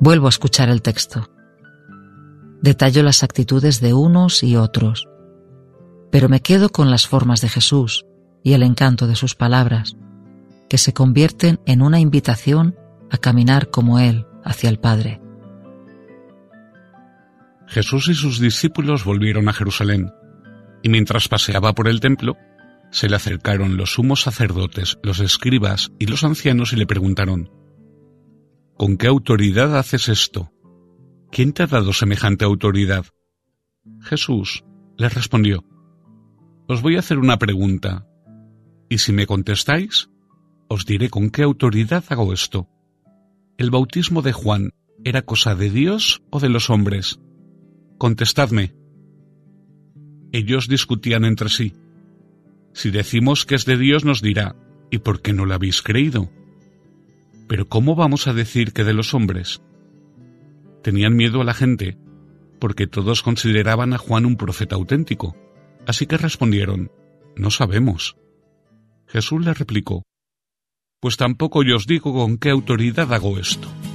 Vuelvo a escuchar el texto. Detallo las actitudes de unos y otros, pero me quedo con las formas de Jesús y el encanto de sus palabras, que se convierten en una invitación a caminar como Él hacia el Padre. Jesús y sus discípulos volvieron a Jerusalén, y mientras paseaba por el templo, se le acercaron los sumos sacerdotes, los escribas y los ancianos y le preguntaron: ¿Con qué autoridad haces esto? ¿Quién te ha dado semejante autoridad? Jesús les respondió: Os voy a hacer una pregunta, y si me contestáis, os diré con qué autoridad hago esto. ¿El bautismo de Juan era cosa de Dios o de los hombres? Contestadme. Ellos discutían entre sí. Si decimos que es de Dios, nos dirá: ¿y por qué no lo habéis creído? Pero ¿cómo vamos a decir que de los hombres? Tenían miedo a la gente, porque todos consideraban a Juan un profeta auténtico. Así que respondieron: no sabemos. Jesús les replicó: pues tampoco yo os digo con qué autoridad hago esto.